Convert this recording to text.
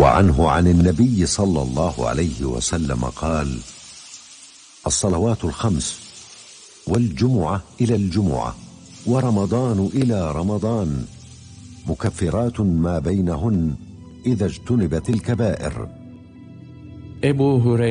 وعنه عن النبي صلى الله عليه وسلم قال: الصلوات الخمس والجمعة إلى الجمعة ورمضان إلى رمضان مكفرات ما بينهن إذا اجتنبت الكبائر. أبو هريرة